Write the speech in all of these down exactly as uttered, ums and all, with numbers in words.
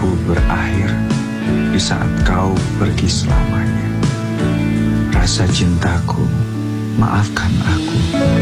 aku berakhir di saat kau pergi selamanya. Rasa cintaku, maafkan aku.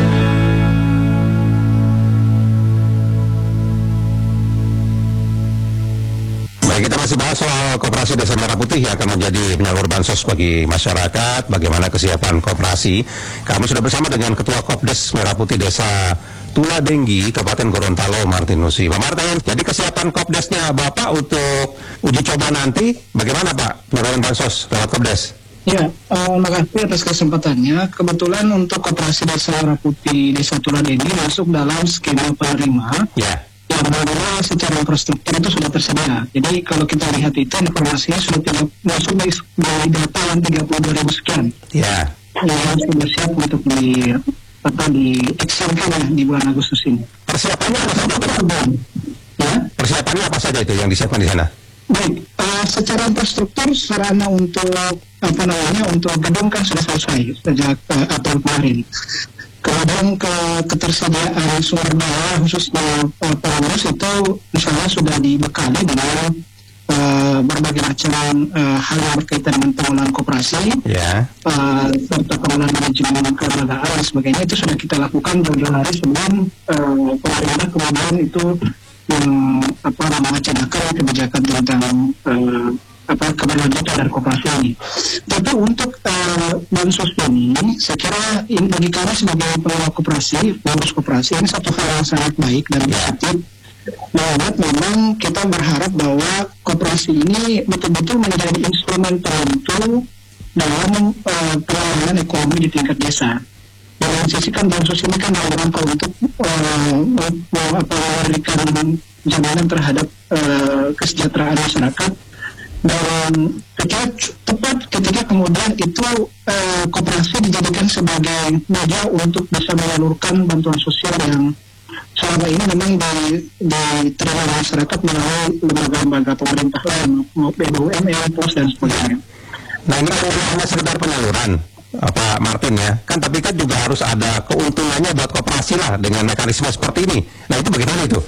Baik, kita masih bahas soal Koperasi Desa Merah Putih yang akan menjadi penyalur bansos bagi masyarakat. Bagaimana kesiapan koperasi? Kami sudah bersama dengan Ketua Kopdes Merah Putih Desa Tuladenggi, Kabupaten Gorontalo, Martin Nusi. Pak Martin, jadi kesiapan Kopdesnya Bapak untuk uji coba nanti, bagaimana Pak penyaluran bansos lewat Kopdes? Ya, uh, makasih atas kesempatannya. Kebetulan untuk Koperasi Desa Merah Putih Desa Tuladenggi masuk dalam skema penerima. Ya. Yang mana secara infrastruktur itu sudah tersedia. Jadi kalau kita lihat itu informasinya sudah tidak masuk dari data yang tiga puluh dua ribu sekian. Ya. Yang sudah siap untuk di apa di actionkan ya di bulan Agustus ini. Persiapannya apa saja? Ya. Persiapannya apa saja itu yang disiapkan di sana? Baik, uh, secara infrastruktur sarana untuk apa namanya untuk gedung kan sudah selesai sejak uh, April kemarin. Kemudian ke ketersediaan sumber daya khususnya uh, pengurus itu misalnya sudah dibekali dengan uh, berbagai macam uh, hal yang berkaitan dengan pengelolaan koperasi, yeah. uh, serta pengelolaan manajemen kelembagaan dan sebagainya itu sudah kita lakukan jauh-jauh hari sebelum uh, pemerintah kemudian itu yang apa mewacanakan kebijakan tentang uh, apa keberlanjutan dari koperasi ini. Tapi untuk uh, bansos ini, saya kira ini bagi kami sebagai pengelola koperasi, pengurus koperasi ini satu hal yang sangat baik dan positif. Mengingat memang kita berharap bahwa koperasi ini betul-betul menjadi instrumen penentu dalam uh, pengembangan ekonomi di tingkat desa. Dalam sisi kan bansos ini kan dalam rangka untuk uh, memberikan jaminan terhadap uh, kesejahteraan masyarakat. Dan ketika tepat ketika kemudian itu uh, koperasi dijadikan sebagai media untuk bisa menyalurkan bantuan sosial yang selama ini memang diterima masyarakat melalui lembaga-lembaga pemerintah lain, B U M N, Pos dan sebagainya. Nah ini kan hanya sekedar penyaluran, Pak Martin ya, kan tapi kan juga harus ada keuntungannya buat koperasi lah dengan mekanisme seperti ini. Nah itu bagaimana itu?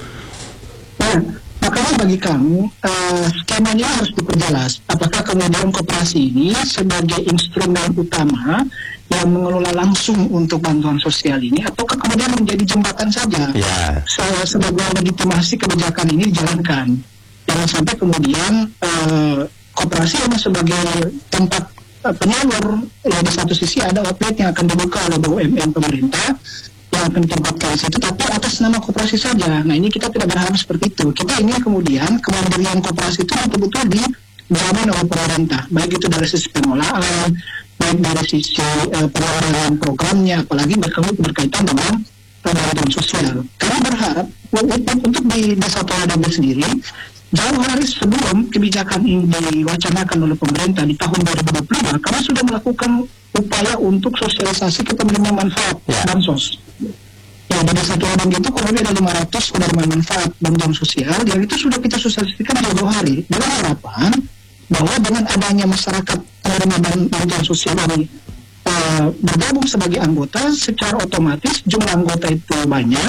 Nah, makanya bagi kami uh, skemanya harus diperjelas. Apakah kemudian koperasi ini sebagai instrumen utama yang mengelola langsung untuk bantuan sosial ini, atau kemudian menjadi jembatan saja yeah. Se- sebagai legitimasi kebijakan ini dijalankan. Jangan sampai kemudian uh, koperasi hanya sebagai tempat uh, penyalur, ya di satu sisi ada outlet yang akan dibuka oleh B U M N pemerintah yang akan ditempatkan di situ, tapi atas nama koperasi saja. Nah ini kita tidak berharap seperti itu. Kita ingin kemudian kemandirian koperasi itu betul-betul dijamin oleh pemerintah, baik itu dari sisi pengelolaan, baik dari sisi uh, pengelolaan programnya, apalagi berkaitan dengan bantuan sosial. Kami berharap untuk, untuk di Desa Tuladenggi sendiri, jauh hari sebelum kebijakan ini diwacanakan oleh pemerintah di tahun dua ribu dua puluh lima, kami sudah melakukan upaya untuk sosialisasi ke penerima manfaat yeah. bansos. Ya, di Desa Tuladenggi itu kurang lebih ada lima ratus penerima manfaat bantuan sosial yang itu sudah kita sosialisasikan jauh hari dengan harapan bahwa dengan adanya masyarakat penerima bantuan sosial ini uh, bergabung sebagai anggota, secara otomatis jumlah anggota itu banyak.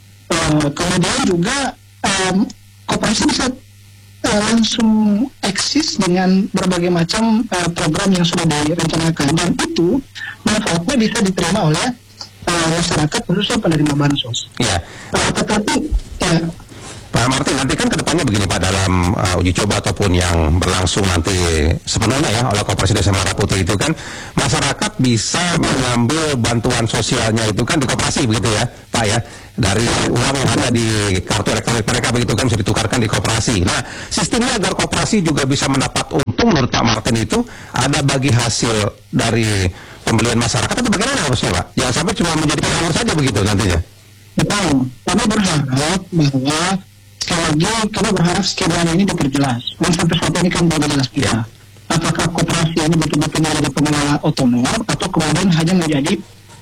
Uh, kemudian juga um, koperasi bisa uh, langsung eksis dengan berbagai macam uh, program yang sudah direncanakan, dan itu manfaatnya bisa diterima oleh uh, masyarakat khususnya penerima bansos. Ya. Uh, tetapi ya, Pak Martin, nanti kan kedepannya begini Pak, dalam uh, uji coba ataupun yang berlangsung nanti sepenuhnya ya oleh Koperasi Desa Merah Putih itu kan masyarakat bisa mengambil bantuan sosialnya itu kan di koperasi begitu ya Pak ya, dari uang yang ada di kartu elektronik mereka begitu kan bisa ditukarkan di koperasi. Nah sistemnya agar koperasi juga bisa mendapat untung menurut Pak Martin itu ada bagi hasil dari pembelian masyarakat atau bagaimana harusnya Pak? Jangan sampai cuma menjadi pengatur saja begitu nantinya. Betul, kami berharap bahwa sekali lagi kami berharap skema ini diperjelas. Dan sampai saat ini kan belum jelas kita. Apakah koperasi ini betul-betul menjadi pengelola otonom atau kemudian hanya menjadi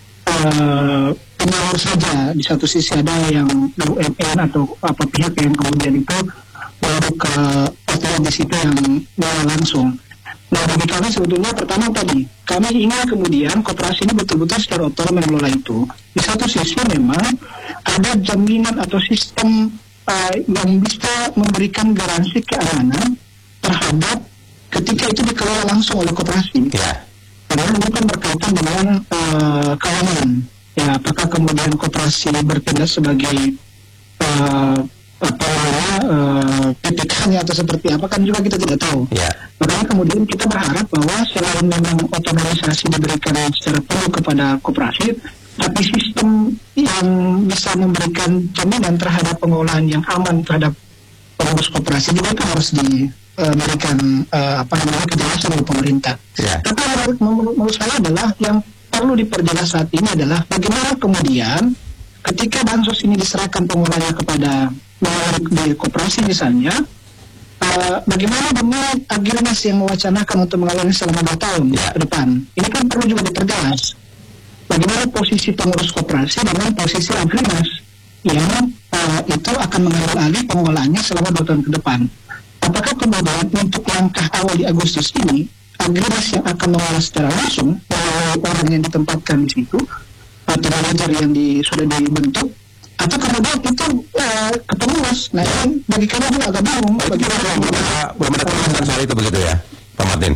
uh, penyalur saja. Di satu sisi ada yang B U M N atau apa pihak yang kemudian itu baru ke outlet di situ yang mengelola langsung. Nah bagi kami sebetulnya pertama tadi kami ingin kemudian koperasi ini betul-betul secara otonom mengelola itu. Di satu sisi memang ada jaminan atau sistem uh, yang bisa memberikan garansi keamanan terhadap ketika itu dikelola langsung oleh koperasi. Ya. Padahal ini kan berkaitan dengan uh, keamanan. Ya, apakah kemudian koperasi bertindak sebagai uh, apa namanya uh, P P K-nya atau seperti apa kan juga kita tidak tahu. Ya. Makanya kemudian kita berharap bahwa selain memang otonomisasi diberikan secara penuh kepada koperasi, tapi sistem yang bisa memberikan jaminan terhadap pengolahan yang aman terhadap pengurus koperasi juga kan harus diberikan uh, apa namanya kejelasan oleh pemerintah. Ya. Tapi menurut, menurut saya adalah yang perlu diperjelas saat ini adalah bagaimana kemudian ketika bansos ini diserahkan pengolahannya kepada di koperasi misalnya, uh, bagaimana dengan Agrinas yang mewacanakan untuk mengalami selama dua tahun ya. ke depan? Ini kan perlu juga diperjelas. Bagaimana posisi pengurus koperasi dengan posisi Agrinas yang uh, itu akan mengambil alih pengolahannya selama dua tahun ke depan? Apakah kemudian untuk langkah awal di Agustus ini Agrinas yang akan mengolah secara langsung melalui orang yang ditempatkan di situ atau manajer yang di, sudah dibentuk, atau kemudian itu uh, ke pengurus? Nah, ini bagi kami juga agak bingung. Bagi belum ada belum ada penjelasan soal itu begitu ya, Pak Martin?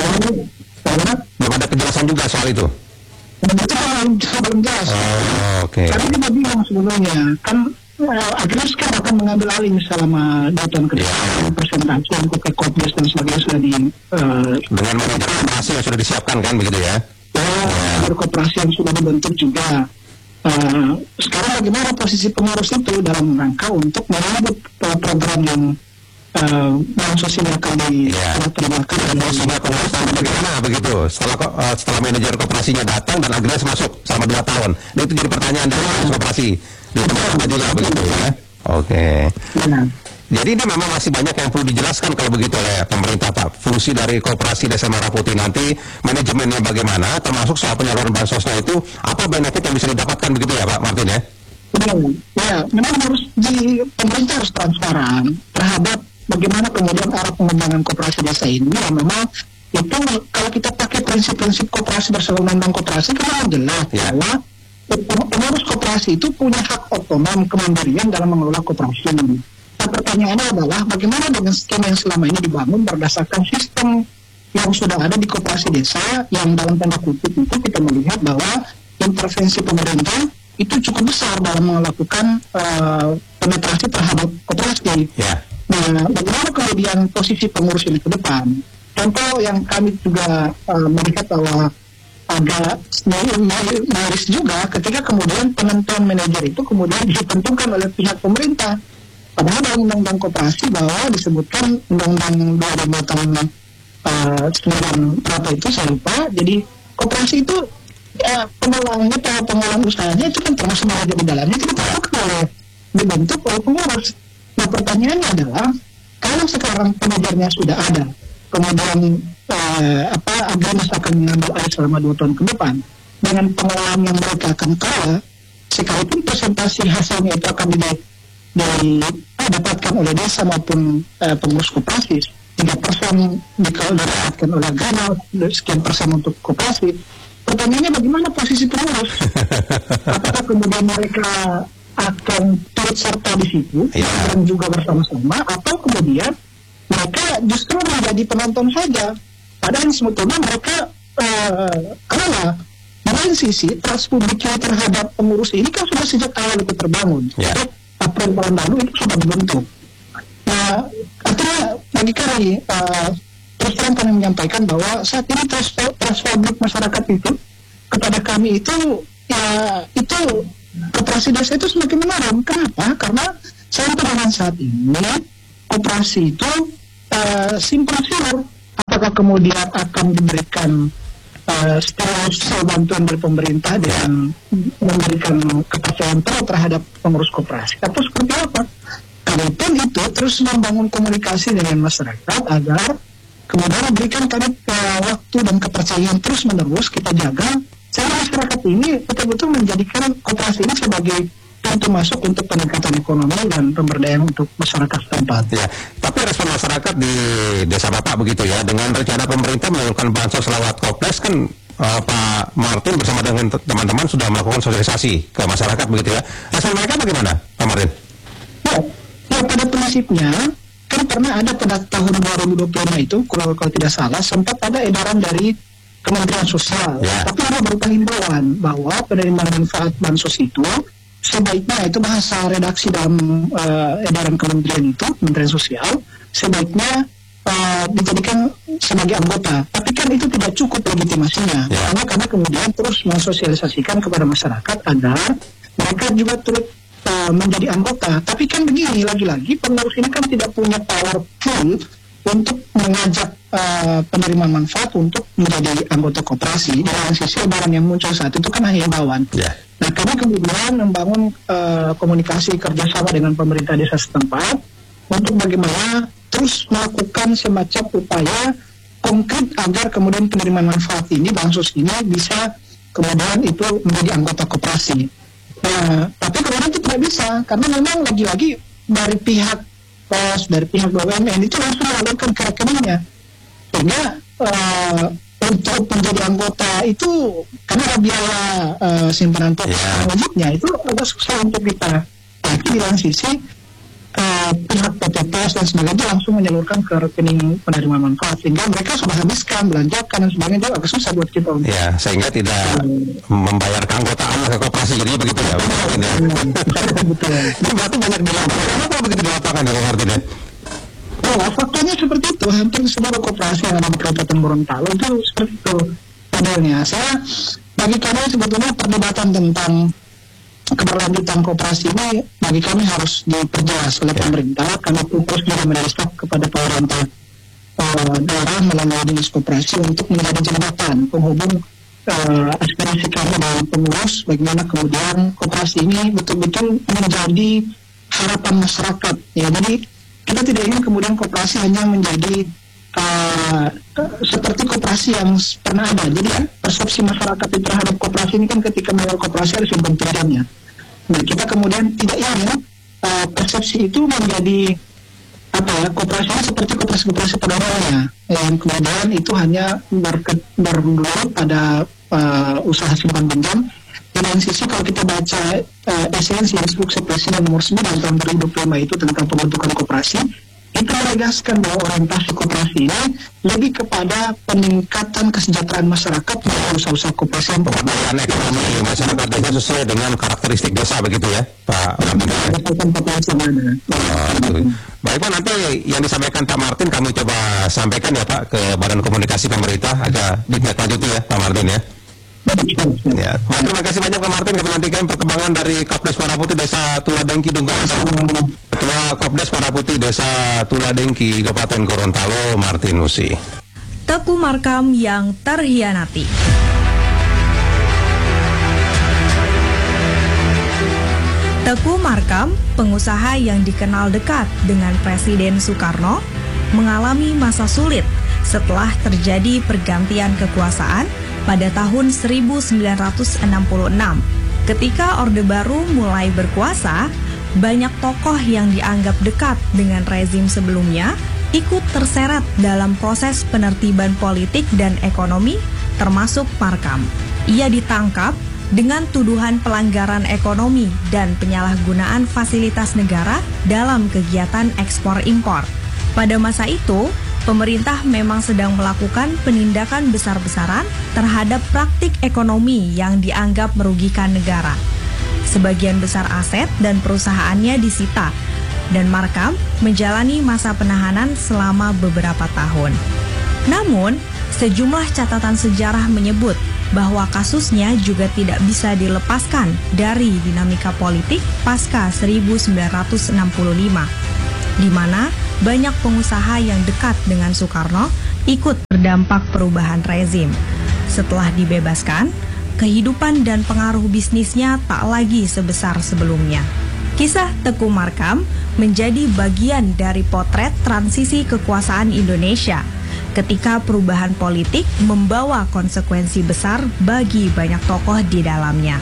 Belum ada penjelasan juga soal itu. Itu kan belum jelas. Oh, oke. Okay. Tapi kita bingung sebenarnya. Kan uh, Agrinas kan akan mengambil alih selama dua tahun ke depan. Ya. Presentasi untuk ke Kopdes dan sebagainya sudah di uh, dengan manajer koperasi yang sudah disiapkan kan begitu ya? Ya, koperasi yang sudah dibentuk juga. Uh, sekarang bagaimana posisi pengurus itu dalam rangka untuk menyambut uh, program yang uh, bansos ini akan diterapkan dan posisinya pengurus bagaimana begitu setelah uh, setelah manajer koperasinya datang dan Agrinas masuk selama dua tahun. Nah, itu jadi pertanyaan dari koperasi di tempat juga begitu ya. Oke. Okay. Ya. Jadi ini memang masih banyak yang perlu dijelaskan kalau begitu oleh pemerintah, Pak. Fungsi dari Koperasi Desa Merah Putih nanti, manajemennya bagaimana, termasuk soal penyaluran bansosnya itu, apa benefit yang bisa didapatkan begitu ya, Pak Martin ya? Ya, ya, memang harus di pemerintah harus transparan terhadap bagaimana kemudian arah pengembangan koperasi desa ini. Ya, memang itu kalau kita pakai prinsip-prinsip koperasi bersama undang-undang koperasi kan jelas ya. Bahwa pengurus koperasi itu punya hak otonom kemandirian dalam mengelola koperasi. Nah, pertanyaannya adalah bagaimana dengan skema yang selama ini dibangun berdasarkan sistem yang sudah ada di koperasi desa yang dalam tanda kutip itu kita melihat bahwa intervensi pemerintah itu cukup besar dalam melakukan uh, penetrasi terhadap koperasi. Yeah. Nah, bagaimana kemudian posisi pengurus ini ke depan? Contoh yang kami juga uh, melihat bahwa agak miris juga ketika kemudian penentuan manajer itu kemudian ditentukan oleh pihak pemerintah. Padahal dalam undang-undang koperasi bahwa disebutkan undang-undang dua ribu tahun sembilan berapa itu saya lupa. Jadi koperasi itu ya, pengelolanya atau pengelolaan usahanya itu kan termasuk manajer di dalamnya itu dibentuk oleh dibentuk oleh pengurus. Nah, pertanyaannya adalah kalau sekarang manajernya sudah ada, kemudian eh, apa Agrinas akan mengambil alih selama dua tahun ke depan dengan pengelolaan yang mereka akan kelola, sekalipun presentasi hasilnya itu akan dilihat didapatkan oleh desa maupun uh, pengurus koperasi, tiga persen didapatkan oleh Agrinas, sekian persen untuk koperasi. Pertanyaannya bagaimana posisi pengurus? Apakah kemudian mereka akan turut serta di situ ya. Dan juga bersama-sama, atau kemudian mereka justru menjadi penonton saja? Padahal sebetulnya mereka uh, karena di lain sisi trust publiknya terhadap pengurus ini kan sudah sejak awal itu terbangun. Ya. April tahun lalu itu sudah dibentuk. Nah, artinya bagi kami uh, terus terang kami menyampaikan bahwa saat ini trust, trust publik masyarakat itu kepada kami itu ya itu koperasi desa itu semakin menurun. Kenapa? Karena sampai dengan saat ini koperasi itu uh, simpang siur. Apakah kemudian akan diberikan Uh, stimulus bantuan dari pemerintah dengan memberikan kepercayaan penuh terhadap pengurus koperasi atau seperti apa? Kalaupun itu terus membangun komunikasi dengan masyarakat agar kemudian memberikan kami uh, waktu dan kepercayaan terus menerus kita jaga sehingga masyarakat ini betul-betul menjadikan koperasi ini sebagai pintu masuk untuk peningkatan ekonomi dan pemberdayaan untuk masyarakat setempat. Ya, tapi respon masyarakat di desa Bapak begitu ya, dengan rencana pemerintah melakukan bansos lewat Kopdes kan uh, Pak Martin bersama dengan teman-teman sudah melakukan sosialisasi ke masyarakat begitu ya. Respon mereka bagaimana, Pak Martin? Ya, Ya, pada prinsipnya kan pernah ada pada tahun dua ribu dua puluh lima itu, kalau, kalau tidak salah, sempat ada edaran dari Kementerian Sosial. Ya. Tapi ada berupa himbauan bahwa penerimaan manfaat bansos itu sebaiknya, itu bahasa redaksi dalam uh, edaran kementerian itu, Kementerian Sosial, sebaiknya uh, dijadikan sebagai anggota. Tapi kan itu tidak cukup legitimasinya. Ya. Karena, karena kemudian terus mensosialisasikan kepada masyarakat agar mereka juga turut uh, menjadi anggota. Tapi kan begini, lagi-lagi pengurus ini kan tidak punya power full untuk mengajak uh, penerima manfaat untuk menjadi anggota koperasi. Dalam sisi edaran yang muncul saat itu kan hanya himbauan. Ya. Nah, kami kemudian membangun uh, komunikasi kerjasama dengan pemerintah desa setempat untuk bagaimana terus melakukan semacam upaya konkret agar kemudian penerima manfaat ini, bansos ini bisa kemudian itu menjadi anggota koperasi. Nah, tapi kemudian itu tidak bisa karena memang lagi-lagi dari pihak pos, dari pihak B U M N itu langsung mengalirkan ke rekeningnya, sehingga uh, untuk menjadi anggota itu karena ada biaya uh, simpanan pokok Yeah. wajibnya itu agak susah untuk kita. Tapi di lain sisi uh, pihak P T P S dan sebagainya langsung menyalurkan ke rekening penerima manfaat, sehingga mereka sudah habiskan, belanjakan dan sebagainya, itu agak susah buat kita untuk Ya, sehingga tidak membayar keanggotaan ke koperasi, jadinya begitu ya. Mungkin ya. betul. Ini berarti banyak di lapangan. Kenapa begitu di lapangan ya, Bang Martin ya? Oh, faktanya seperti itu. Hampir seluruh koperasi yang ada di Kabupaten Gorontalo itu seperti itu modelnya. Saya, bagi kami sebetulnya perdebatan tentang keberlanjutan koperasi ini bagi kami harus diperjelas oleh pemerintah. Kami terus juga mendesak kepada pemerintah uh, daerah melalui dinas koperasi untuk menjadi jembatan penghubung uh, aspirasi kami dengan pengurus, bagaimana kemudian koperasi ini betul-betul menjadi harapan masyarakat. Ya, jadi kita tidak ingin kemudian koperasi hanya menjadi uh, seperti koperasi yang pernah ada. Jadi persepsi masyarakat itu terhadap koperasi ini kan ketika mengenal koperasi harus simpan pinjamnya. Nah, kita kemudian tidak ingin uh, persepsi itu menjadi apa ya, koperasi ini seperti koperasi-koperasi pada awalnya, yang kemudian itu hanya berke- bergelut pada uh, usaha simpan pinjam. Di lain sisi kalau kita baca uh, esensi instruksi Presiden nomor sembilan tahun dua ribu dua puluh lima itu tentang pembentukan koperasi, itu menegaskan bahwa orientasi koperasi ini lebih kepada peningkatan kesejahteraan masyarakat melalui usaha-usaha koperasi yang Pemberdayaan ekonomi masyarakat desa sesuai dengan karakteristik desa begitu ya, Pak Martin. berdasarkan populasi yang ada. Oh, itu. Baik Pak, nanti yang disampaikan Pak Martin kami coba sampaikan ya Pak ke Badan Komunikasi Pemerintah, agak ditindaklanjuti ya Pak Martin ya. Ya, Pak, terima kasih banyak Pak Martin. Kami nantikan perkembangan dari Kopdes Paraputih Desa Tuladengki Dunggasan. Ketua Kopdes Paraputih Desa Tuladengki Kabupaten Gorontalo, Martin Nusi. Teku Markam yang terhianati. Teku Markam, pengusaha yang dikenal dekat dengan Presiden Soekarno, mengalami masa sulit setelah terjadi pergantian kekuasaan pada tahun seribu sembilan ratus enam puluh enam. Ketika Orde Baru mulai berkuasa, banyak tokoh yang dianggap dekat dengan rezim sebelumnya ikut terseret dalam proses penertiban politik dan ekonomi, termasuk Markam. Ia ditangkap dengan tuduhan pelanggaran ekonomi dan penyalahgunaan fasilitas negara dalam kegiatan ekspor-impor. Pada masa itu, pemerintah memang sedang melakukan penindakan besar-besaran terhadap praktik ekonomi yang dianggap merugikan negara. Sebagian besar aset dan perusahaannya disita, dan Markam menjalani masa penahanan selama beberapa tahun. Namun, sejumlah catatan sejarah menyebut bahwa kasusnya juga tidak bisa dilepaskan dari dinamika politik pasca seribu sembilan ratus enam puluh lima, di mana banyak pengusaha yang dekat dengan Soekarno ikut terdampak perubahan rezim. Setelah dibebaskan, kehidupan dan pengaruh bisnisnya tak lagi sebesar sebelumnya. Kisah Teku Markam menjadi bagian dari potret transisi kekuasaan Indonesia ketika perubahan politik membawa konsekuensi besar bagi banyak tokoh di dalamnya.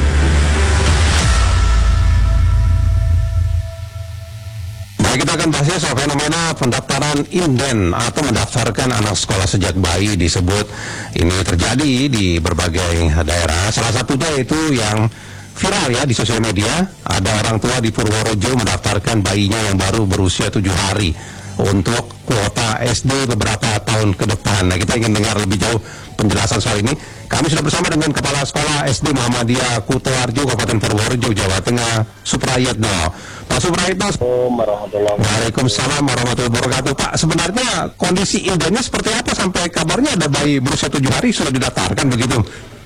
Baik, kita akan bahasnya soal fenomena pendaftaran inden atau mendaftarkan anak sekolah sejak bayi disebut ini terjadi di berbagai daerah. Salah satunya itu yang viral ya di sosial media. Ada orang tua di Purworejo mendaftarkan bayinya yang baru berusia tujuh hari untuk kuota S D beberapa tahun ke depan. Nah, kita ingin dengar lebih jauh penjelasan soal ini. Kami sudah bersama dengan Kepala Sekolah S D Muhammadiyah Kutoarjo, Kabupaten Purworejo, Jawa Tengah, Suprayitno. Pak Suprayitno. Waalaikumsalam warahmatullahi wabarakatuh. Pak, sebenarnya kondisi Indennya seperti apa sampai kabarnya ada bayi berusia tujuh hari sudah didaftarkan begitu?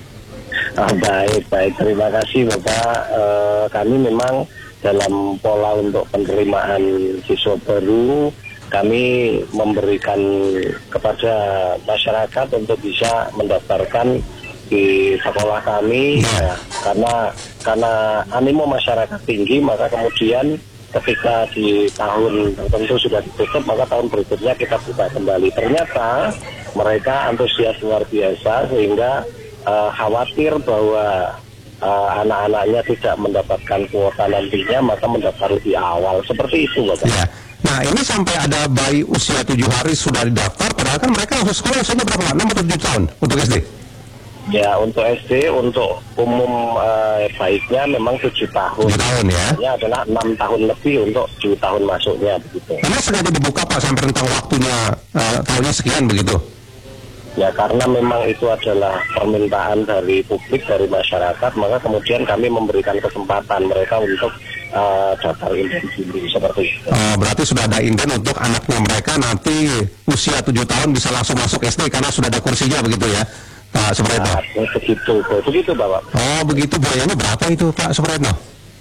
Ah, baik, baik. Terima kasih Bapak. Uh, kami memang dalam pola untuk penerimaan siswa baru, kami memberikan kepada masyarakat untuk bisa mendaftarkan di sekolah kami. Ya, karena karena animo masyarakat tinggi, maka kemudian ketika di tahun tertentu sudah ditutup, maka tahun berikutnya kita buka kembali. Ternyata mereka antusias luar biasa sehingga Uh, khawatir bahwa uh, anak-anaknya tidak mendapatkan kuota nantinya, maka mendaftar lebih awal. Seperti itu, Bapak. Ya. Nah, ini sampai ada bayi usia tujuh hari sudah didaftar, padahal kan mereka langsung sekolah usianya berapa? enam atau tujuh tahun untuk S D? Ya, untuk S D, untuk umum uh, baiknya memang tujuh tahun. tujuh tahun ya? Ini adalah enam tahun lebih untuk tujuh tahun masuknya, begitu. Karena sengaja dibuka, Pak, sampai rentang waktunya uh, tahunnya sekian, begitu? Ya, karena memang itu adalah permintaan dari publik, dari masyarakat, maka kemudian kami memberikan kesempatan mereka untuk uh, daftar inden dulu, seperti itu. Uh, berarti sudah ada inden untuk anaknya mereka nanti usia tujuh tahun bisa langsung masuk S D karena sudah ada kursinya, begitu ya, Pak Suprayitno? Nah, begitu, begitu Bapak. Oh, begitu. Biayanya berapa itu, Pak Suprayitno?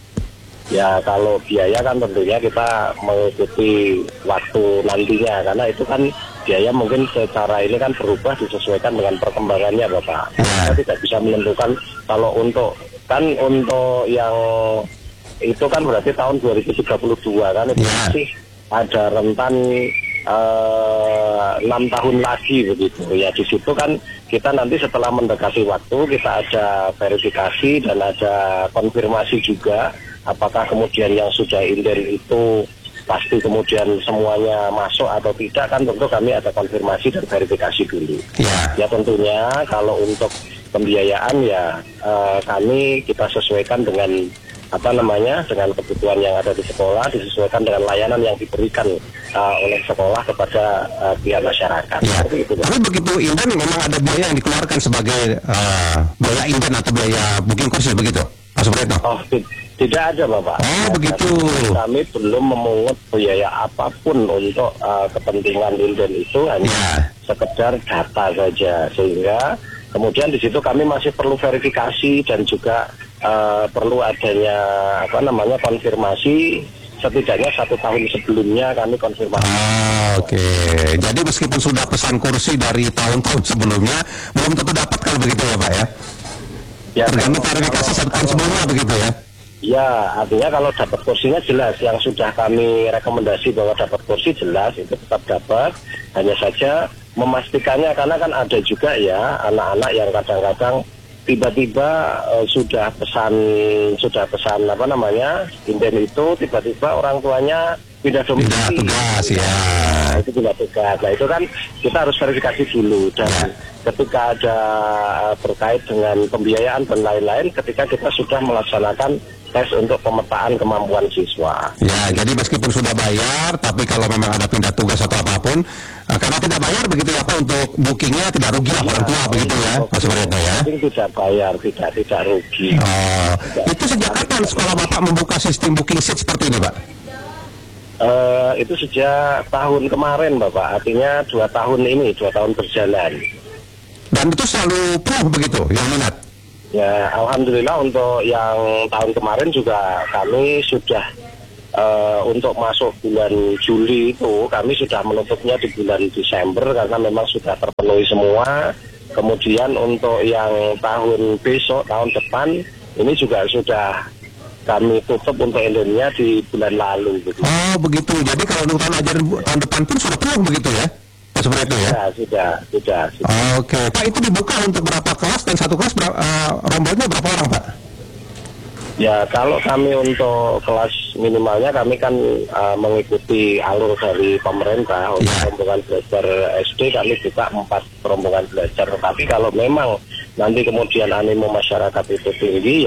Ya, kalau biaya kan tentunya kita mengikuti waktu nantinya, karena itu kan biaya mungkin secara ini kan berubah disesuaikan dengan perkembangannya, Bapak. Kita tidak bisa menentukan kalau untuk, kan untuk yang itu kan berarti tahun dua ribu tiga puluh dua kan, itu yeah. masih ada rentan uh, enam tahun lagi begitu. Ya, di situ kan kita nanti setelah mendekati waktu, kita ada verifikasi dan ada konfirmasi juga apakah kemudian yang sudah inden itu pasti kemudian semuanya masuk atau tidak, kan tentu kami ada konfirmasi dan verifikasi dulu. Ya, ya tentunya kalau untuk pembiayaan ya uh, kami kita sesuaikan dengan apa namanya dengan kebutuhan yang ada di sekolah, disesuaikan dengan layanan yang diberikan uh, oleh sekolah kepada uh, pihak masyarakat. Ya. Itu, tapi begitu inden memang ada biaya yang dikeluarkan sebagai uh, biaya inden atau biaya booking kursi begitu, Pak Suprayitno? Oh, tidak ada, Bapak. Oh, ya, begitu. Kami belum memungut biaya apapun untuk uh, kepentingan inden itu, hanya ya. sekedar data saja, sehingga kemudian di situ kami masih perlu verifikasi dan juga uh, perlu adanya apa namanya konfirmasi. Setidaknya satu tahun sebelumnya kami konfirmasi. Ah, Oke, okay. Jadi meskipun sudah pesan kursi dari tahun-tahun sebelumnya, belum tentu dapat kalau begitu ya, Pak ya? Ya, tergantung verifikasi satu tahun sebelumnya begitu ya? Ya, artinya kalau dapat kursinya jelas, yang sudah kami rekomendasi bahwa dapat kursi jelas, itu tetap dapat. Hanya saja memastikannya, karena kan ada juga ya anak-anak yang kadang-kadang tiba-tiba uh, sudah pesan sudah pesan apa namanya inden itu, tiba-tiba orang tuanya pindah domisili. Pindah tugas ya. Nah, itu pindah tugas. Nah, itu kan kita harus verifikasi dulu, dan ya. ketika ada uh, terkait dengan pembiayaan dan lain-lain, ketika kita sudah melaksanakan tes untuk pemetaan kemampuan siswa. Ya, jadi meskipun sudah bayar, tapi kalau memang ada pindah tugas atau apapun, uh, karena tidak bayar begitu ya Pak, untuk bookingnya tidak rugi lah orang tua begitu ya, Pak Suprayitno ya? Tidak bayar, tidak tidak rugi. Oh, tidak, itu sejak kapan sekolah Bapak membuka sistem booking seat seperti ini, Pak? Uh, itu sejak tahun kemarin, Bapak. Artinya dua tahun ini, dua tahun berjalan. Dan itu selalu penuh begitu, yang minat? Ya, alhamdulillah untuk yang tahun kemarin juga kami sudah uh, untuk masuk bulan Juli itu kami sudah menutupnya di bulan Desember karena memang sudah terpenuhi semua. Kemudian untuk yang tahun besok, tahun depan ini juga sudah kami tutup untuk indennya di bulan lalu. Begitu. Oh begitu, jadi kalau untuk tahun ajaran tahun depan pun sudah penuh begitu ya? Seperti itu ya? Ya, sudah, sudah. sudah. Oke, Pak, itu dibuka untuk berapa kelas dan satu kelas berapa, uh, rombongannya berapa orang, Pak? Ya, kalau kami untuk kelas minimalnya kami kan uh, mengikuti alur dari pemerintah. Untuk ya. rombongan belajar S D kami buka empat rombongan belajar. Tapi kalau memang nanti kemudian animo masyarakat itu tinggi ya,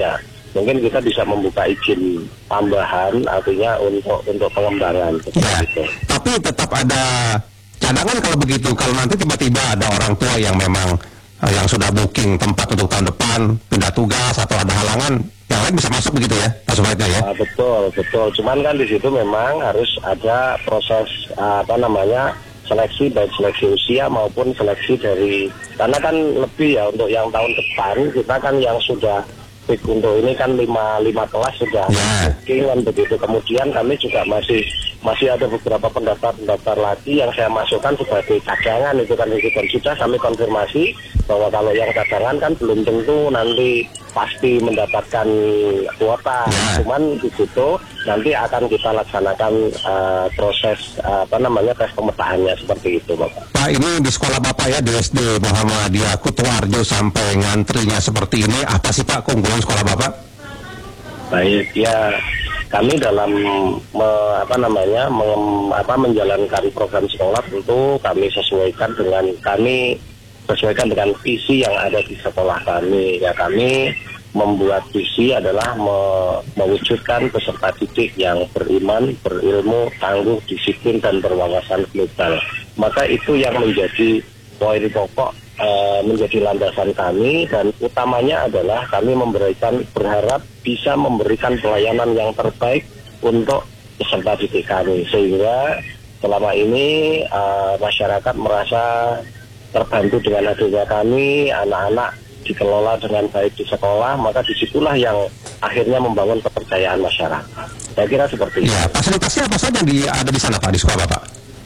mungkin kita bisa membuka izin tambahan, artinya untuk untuk pengembangan. Ya, gitu. Tapi tetap ada cadangan kalau begitu. Kalau nanti tiba-tiba ada orang tua yang memang uh, yang sudah booking tempat untuk tahun depan, pindah tugas atau ada halangan, yang lain bisa masuk begitu ya, Pak Supraitno ya? Nah, betul, betul. Cuman kan di situ memang harus ada proses uh, apa namanya seleksi, baik seleksi usia maupun seleksi dari, karena kan lebih ya untuk yang tahun depan kita kan yang sudah untuk ini kan lima lima kelas sudah booking kan begitu. Kemudian kami juga masih masih ada beberapa pendaftar-pendaftar lagi yang saya masukkan sebagai cadangan itu kan itu dan sudah kami konfirmasi bahwa kalau yang cadangan kan belum tentu nanti pasti mendapatkan kuota. Cuman di situ nanti akan kita laksanakan uh, proses uh, apa namanya tes pemetaannya seperti itu, Bapak. Pak, ini di sekolah Bapak ya, di S D Muhammadiyah Kutoarjo sampai ngantrinya seperti ini, apa sih Pak keunggulan sekolah Bapak? Baik, ya kami dalam me, apa namanya meng, apa, menjalankan program sekolah tentu kami sesuaikan dengan kami sesuaikan dengan visi yang ada di sekolah kami. Ya, kami membuat visi adalah me, mewujudkan peserta didik yang beriman, berilmu, tangguh, disiplin, dan berwawasan global. Maka itu yang menjadi poin pokok, e, menjadi landasan kami, dan utamanya adalah kami memberikan berharap bisa memberikan pelayanan yang terbaik untuk peserta didik kami, sehingga selama ini e, masyarakat merasa terbantu dengan adanya kami, anak-anak dikelola dengan baik di sekolah, maka disitulah yang akhirnya membangun kepercayaan masyarakat. Saya kira seperti itu. Ya, fasilitasnya apa saja di, ada di sana Pak, di sekolah Bapak?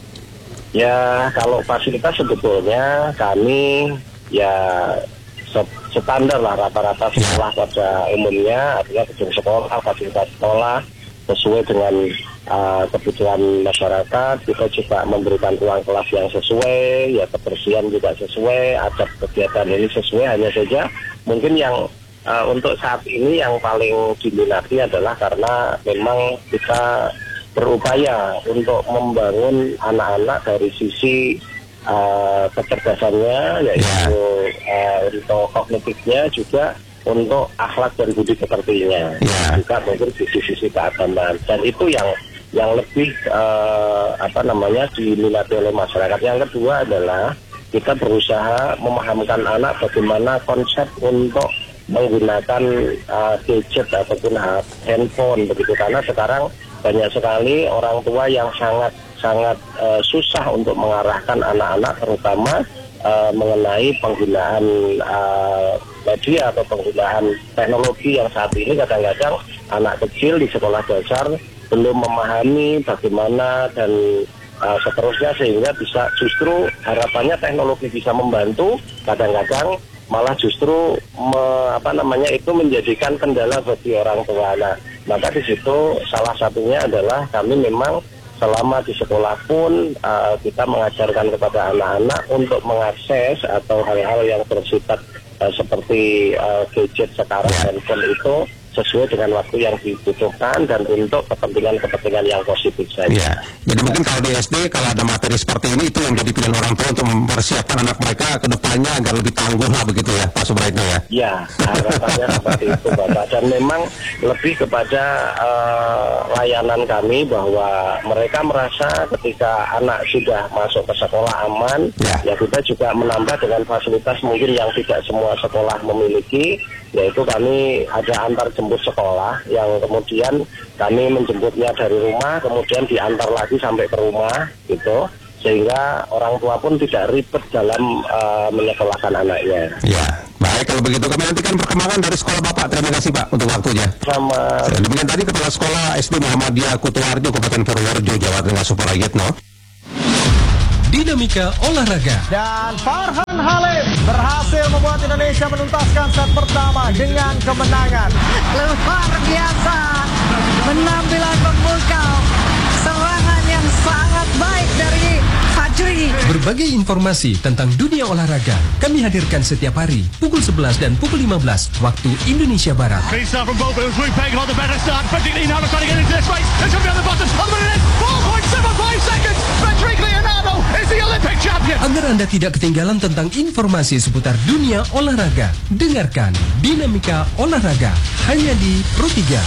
Ya, kalau fasilitas sebetulnya kami ya standar lah rata-rata sekolah pada umumnya, artinya gedung sekolah, fasilitas sekolah sesuai dengan uh, kebutuhan masyarakat. Kita juga memberikan ruang kelas yang sesuai, ya kebersihan juga sesuai, adab kegiatan ini sesuai. Hanya saja mungkin yang uh, untuk saat ini yang paling diminati adalah karena memang kita berupaya untuk membangun anak-anak dari sisi uh, kecerdasannya, yaitu uh, untuk kognitifnya, juga untuk akhlak dan budi pekertinya, yeah. juga mungkin sisi-sisi keagamaan, dan itu yang yang lebih uh, apa namanya diminati oleh masyarakat. Yang kedua adalah kita berusaha memahamkan anak bagaimana konsep untuk menggunakan uh, gadget ataupun handphone begitu, karena sekarang banyak sekali orang tua yang sangat sangat uh, susah untuk mengarahkan anak-anak, terutama uh, mengenai penggunaan uh, media atau penggunaan teknologi yang saat ini kadang-kadang anak kecil di sekolah dasar belum memahami bagaimana dan uh, seterusnya, sehingga bisa justru harapannya teknologi bisa membantu, kadang-kadang malah justru me, apa namanya itu menjadikan kendala bagi orang tua. Nah, maka di situ salah satunya adalah kami memang selama di sekolah pun uh, kita mengajarkan kepada anak-anak untuk mengakses atau hal-hal yang bersifat uh, seperti uh, gadget sekarang, handphone itu sesuai dengan waktu yang dibutuhkan dan untuk kepentingan-kepentingan yang positif saja. Ya, jadi mungkin kalau di S D kalau ada materi seperti ini itu yang jadi pilihan orang tua untuk mempersiapkan anak mereka ke depannya agar lebih tangguh lah begitu ya, Pak Supraitno ya. Ya, harapannya seperti itu Bapak. Dan memang lebih kepada uh, layanan kami bahwa mereka merasa ketika anak sudah masuk ke sekolah aman, ya, ya kita juga menambah dengan fasilitas mungkin yang tidak semua sekolah memiliki, yaitu kami ada antar jemput sekolah yang kemudian kami menjemputnya dari rumah kemudian diantar lagi sampai ke rumah gitu, sehingga orang tua pun tidak ribet dalam uh, menyekolahkan anaknya. Ya, baik kalau begitu kami nantikan perkembangan dari sekolah Bapak. Terima kasih Pak untuk waktunya. Sama. Demikian tadi Kepala Sekolah S D Muhammadiyah Kutoarjo Kabupaten Purworejo, Jawa Tengah, Suprayitno. Dinamika olahraga. Dan Farhan Halim berhasil membuat Indonesia menuntaskan set pertama dengan kemenangan. Luar biasa, penampilan memukau, serangan yang sangat baik dari Fajri. Berbagai informasi tentang dunia olahraga kami hadirkan setiap hari pukul sebelas dan pukul lima belas waktu Indonesia Barat. Anggaran Agar Anda tidak ketinggalan tentang informasi seputar dunia olahraga, dengarkan Dinamika Olahraga hanya di Pro tiga.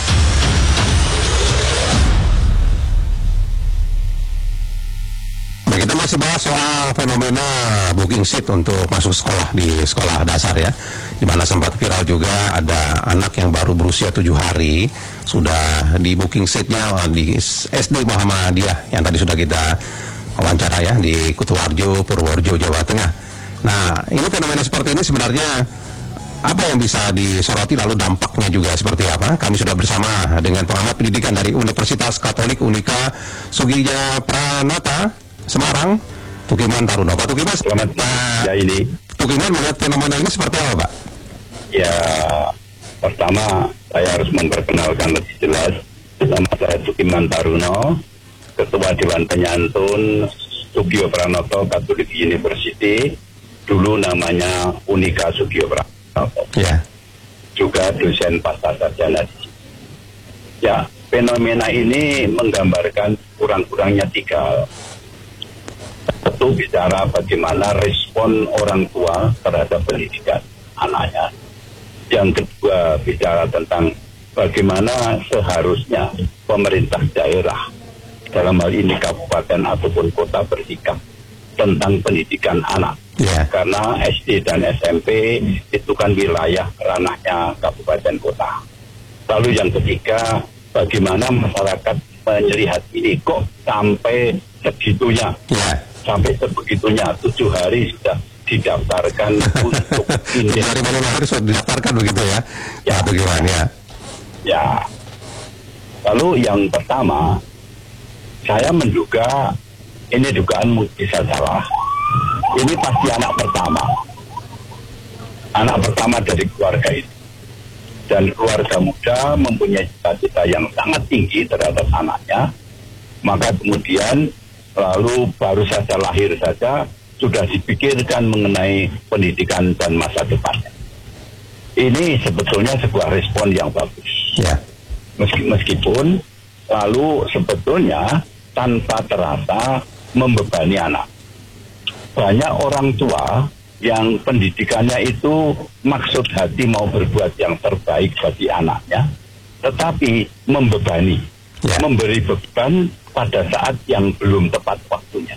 Kita masih bahas soal fenomena booking seat untuk masuk sekolah di sekolah dasar ya, di mana sempat viral juga ada anak yang baru berusia tujuh hari sudah di booking seatnya di S D Muhammadiyah yang tadi sudah kita wawancara ya di Kutuwarjo, Purworejo, Jawa Tengah. Nah, ini fenomena seperti ini sebenarnya apa yang bisa disoroti, lalu dampaknya juga seperti apa? Kami sudah bersama dengan pengamat pendidikan dari Universitas Katolik Unika Sugija Pranata Semarang, Tukiman Taruno. Pak Tukiman, selamat pagi. Ya ini. Tukiman melihat fenomena ini seperti apa, Pak? Ya, pertama saya harus memperkenalkan lebih jelas. Nama saya Tukiman Taruno, Ketua Dewan Penyantun Sugio Pranoto Katolik University, dulu namanya Unika Sugio Pranoto. Ya. Juga dosen pasca sarjana. Ya, fenomena ini menggambarkan kurang-kurangnya tiga. Satu, bicara bagaimana respon orang tua terhadap pendidikan anaknya. Yang kedua, bicara tentang bagaimana seharusnya pemerintah daerah, dalam hal ini kabupaten ataupun kota, bersikap tentang pendidikan anak. Yeah. Karena S D dan S M P itu kan wilayah ranahnya kabupaten kota. Lalu yang ketiga, bagaimana masyarakat melihat ini kok sampai segitunya. Yeah. Sampai sebegitunya, tujuh hari sudah didaftarkan untuk ini. Dari mana harus didaftarkan begitu ya? Ya, bagaimana ya? Ya. Lalu yang pertama, saya menduga ini dugaan bisa salah. Ini pasti anak pertama. Anak pertama dari keluarga itu. Dan keluarga muda mempunyai cita-cita yang sangat tinggi terhadap anaknya. Maka kemudian lalu baru saja lahir saja sudah dipikirkan mengenai pendidikan dan masa depannya. Ini sebetulnya sebuah respon yang bagus. Ya. Meski, meskipun lalu sebetulnya tanpa terasa membebani anak. Banyak orang tua yang pendidikannya itu maksud hati mau berbuat yang terbaik bagi anaknya, tetapi membebani, ya. Memberi beban pada saat yang belum tepat waktunya.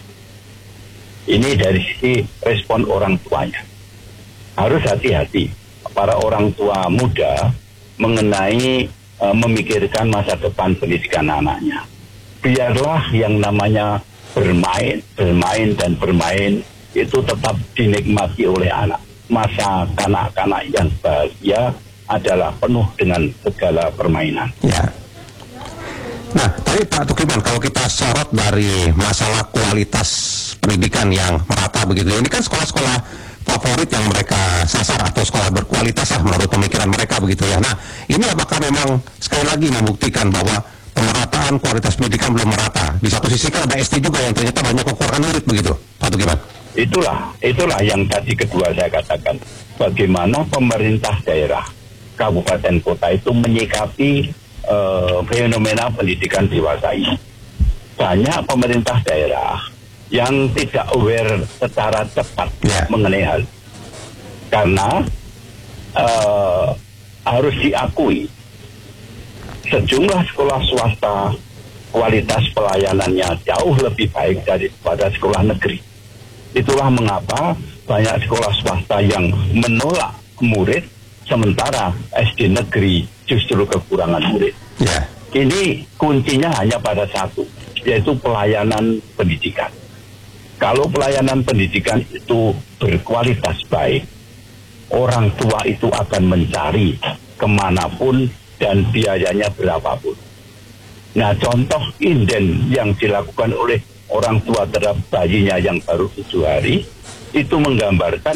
Ini dari sisi respon orang tuanya. Harus hati-hati para orang tua muda mengenai e, memikirkan masa depan pendidikan anaknya. Biarlah yang namanya bermain, bermain dan bermain itu tetap dinikmati oleh anak. Masa kanak-kanak yang bahagia adalah penuh dengan segala permainan. Ya. Nah, tapi Pak Tukiman, kalau kita sorot dari masalah kualitas pendidikan yang merata begitu, ini kan sekolah-sekolah favorit yang mereka sasar atau sekolah berkualitas lah menurut pemikiran mereka begitu ya. Nah, ini apakah memang sekali lagi membuktikan bahwa pemerataan kualitas pendidikan belum merata? Di satu sisi kan ada S D juga yang ternyata banyak kekurangan murid begitu, Pak Tukiman. Itulah, itulah yang tadi kedua saya katakan. Bagaimana pemerintah daerah, kabupaten kota itu menyikapi Uh, fenomena pendidikan dewasa ini. Banyak pemerintah daerah yang tidak aware secara cepat yeah. mengenai hal. Karena uh, harus diakui sejumlah sekolah swasta kualitas pelayanannya jauh lebih baik daripada sekolah negeri. Itulah mengapa banyak sekolah swasta yang menolak murid, sementara S D negeri justru kekurangan murid. Ya. Ini kuncinya hanya pada satu, yaitu pelayanan pendidikan. Kalau pelayanan pendidikan itu berkualitas baik, orang tua itu akan mencari kemanapun dan biayanya berapapun. Nah, contoh inden yang dilakukan oleh orang tua terhadap bayinya yang baru tujuh hari, itu menggambarkan